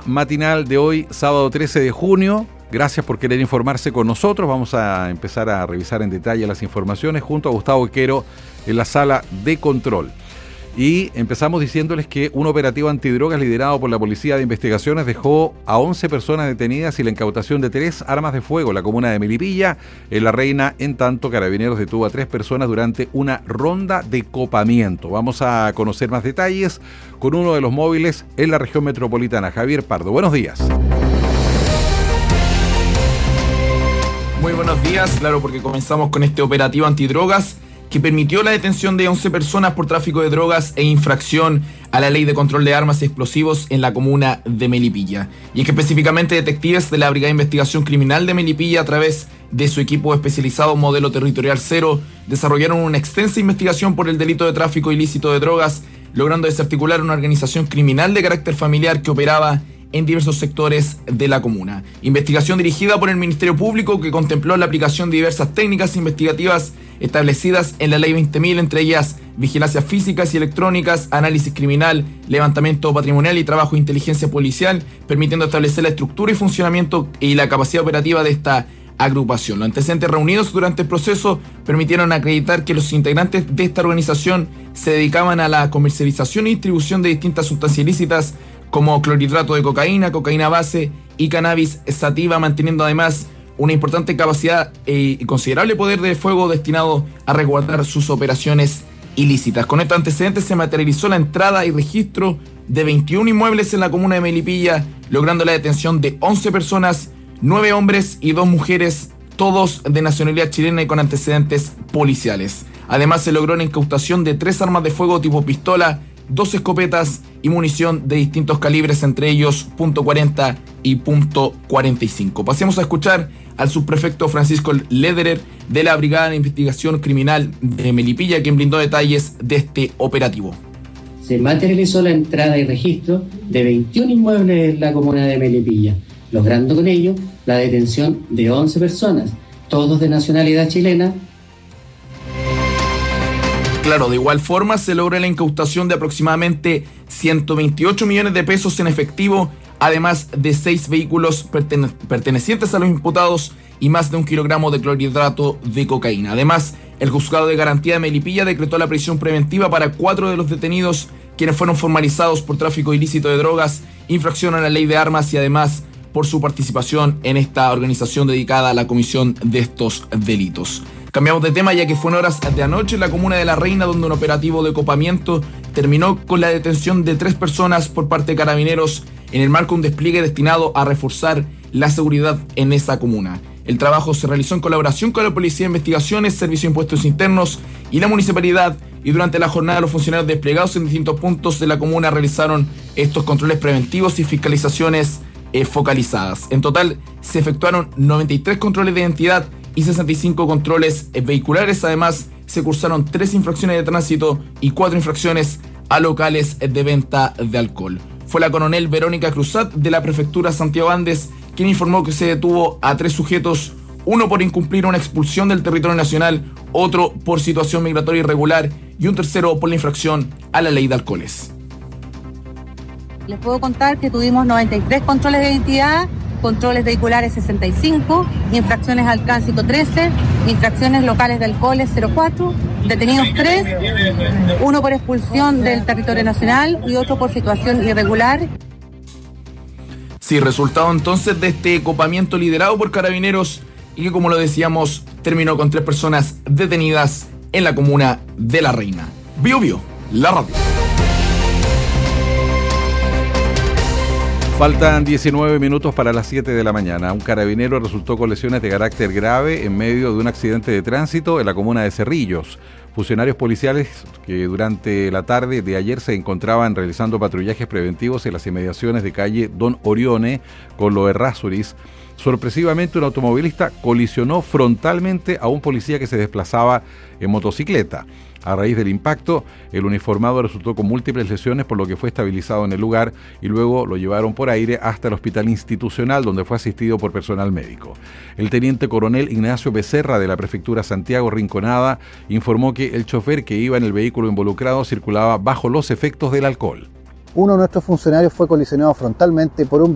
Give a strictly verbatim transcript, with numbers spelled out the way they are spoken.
matinal de hoy, sábado trece de junio. Gracias por querer informarse con nosotros. Vamos a empezar a revisar en detalle las informaciones junto a Gustavo Quero en la sala de control. Y empezamos diciéndoles que un operativo antidrogas liderado por la Policía de Investigaciones dejó a once personas detenidas y la incautación de tres armas de fuego en la comuna de Melipilla, en La Reina. En tanto, Carabineros detuvo a tres personas durante una ronda de copamiento. Vamos a conocer más detalles con uno de los móviles en la región metropolitana, Javier Pardo. Buenos días. Muy buenos días, claro, porque comenzamos con este operativo antidrogas que permitió la detención de once personas por tráfico de drogas e infracción a la Ley de Control de Armas y Explosivos en la comuna de Melipilla. Y es que específicamente detectives de la Brigada de Investigación Criminal de Melipilla, a través de su equipo especializado Modelo Territorial Cero, desarrollaron una extensa investigación por el delito de tráfico ilícito de drogas, logrando desarticular una organización criminal de carácter familiar que operaba en diversos sectores de la comuna. Investigación dirigida por el Ministerio Público, que contempló la aplicación de diversas técnicas investigativas establecidas en la Ley veinte mil, entre ellas vigilancias físicas y electrónicas, análisis criminal, levantamiento patrimonial y trabajo de inteligencia policial, permitiendo establecer la estructura y funcionamiento y la capacidad operativa de esta agrupación. Los antecedentes reunidos durante el proceso permitieron acreditar que los integrantes de esta organización se dedicaban a la comercialización y distribución de distintas sustancias ilícitas como clorhidrato de cocaína, cocaína base y cannabis sativa, manteniendo además una importante capacidad y considerable poder de fuego destinado a resguardar sus operaciones ilícitas. Con estos antecedentes se materializó la entrada y registro de veintiún inmuebles en la comuna de Melipilla, logrando la detención de once personas, nueve hombres y dos mujeres, todos de nacionalidad chilena y con antecedentes policiales. Además, se logró la incautación de tres armas de fuego tipo pistola, dos escopetas y munición de distintos calibres, entre ellos punto cuarenta y punto cuarenta y cinco. Pasemos a escuchar al subprefecto Francisco Lederer de la Brigada de Investigación Criminal de Melipilla, quien brindó detalles de este operativo. Se materializó la entrada y registro de veintiún inmuebles en la comuna de Melipilla, logrando con ello la detención de once personas, todos de nacionalidad chilena. Claro, de igual forma se logra la incautación de aproximadamente ciento veintiocho millones de pesos en efectivo, además de seis vehículos pertene- pertenecientes a los imputados y más de un kilogramo de clorhidrato de cocaína. Además, el Juzgado de Garantía de Melipilla decretó la prisión preventiva para cuatro de los detenidos, quienes fueron formalizados por tráfico ilícito de drogas, infracción a la ley de armas y además por su participación en esta organización dedicada a la comisión de estos delitos. Cambiamos de tema, ya que fue en horas de anoche en la comuna de La Reina, donde un operativo de copamiento terminó con la detención de tres personas por parte de Carabineros en el marco de un despliegue destinado a reforzar la seguridad en esa comuna. El trabajo se realizó en colaboración con la Policía de Investigaciones, Servicio de Impuestos Internos y la Municipalidad, y durante la jornada los funcionarios desplegados en distintos puntos de la comuna realizaron estos controles preventivos y fiscalizaciones eh, focalizadas. En total se efectuaron noventa y tres controles de identidad y sesenta y cinco controles vehiculares. Además, se cursaron tres infracciones de tránsito y cuatro infracciones a locales de venta de alcohol. Fue la coronel Verónica Cruzat de la Prefectura Santiago Andes quien informó que se detuvo a tres sujetos, uno por incumplir una expulsión del territorio nacional, otro por situación migratoria irregular y un tercero por la infracción a la ley de alcoholes. Les puedo contar que tuvimos noventa y tres controles de identidad, controles vehiculares sesenta y cinco, infracciones al tránsito trece, infracciones locales de alcoholes cero cuatro, detenidos tres, uno por expulsión del territorio nacional y otro por situación irregular. Sí, resultado entonces de este copamiento liderado por Carabineros y que, como lo decíamos, terminó con tres personas detenidas en la comuna de La Reina. Bio Bio, la radio. Faltan diecinueve minutos para las siete de la mañana. Un carabinero resultó con lesiones de carácter grave en medio de un accidente de tránsito en la comuna de Cerrillos. Funcionarios policiales que durante la tarde de ayer se encontraban realizando patrullajes preventivos en las inmediaciones de calle Don Orione con los Errázuriz. Sorpresivamente, un automovilista colisionó frontalmente a un policía que se desplazaba en motocicleta. A raíz del impacto, el uniformado resultó con múltiples lesiones, por lo que fue estabilizado en el lugar y luego lo llevaron por aire hasta el hospital institucional, donde fue asistido por personal médico. El teniente coronel Ignacio Becerra, de la prefectura Santiago Rinconada, informó que el chofer que iba en el vehículo involucrado circulaba bajo los efectos del alcohol. Uno de nuestros funcionarios fue colisionado frontalmente por un